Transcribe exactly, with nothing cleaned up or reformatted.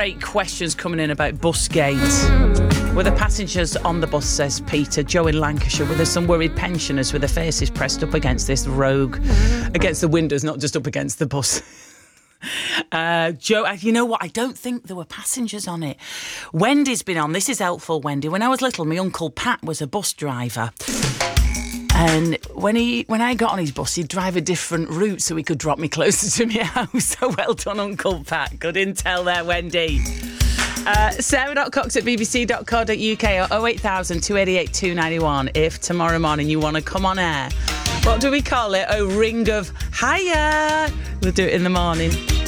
great questions coming in about Busgate. Were the passengers on the bus, says Peter. Joe in Lancashire. Were there some worried pensioners with their faces pressed up against this rogue, against the windows, not just up against the bus? Uh, Joe, you know what? I don't think there were passengers on it. Wendy's been on. This is helpful, Wendy. When I was little, my Uncle Pat was a bus driver. And when he, when I got on his bus, he'd drive a different route so he could drop me closer to my house. So well done, Uncle Pat. Good intel there, Wendy. Uh, Sarah.cox at bbc.co.uk or oh eight thousand, two eight eight, two nine one if tomorrow morning you want to come on air. What do we call it? A ring of hiya. We'll do it in the morning.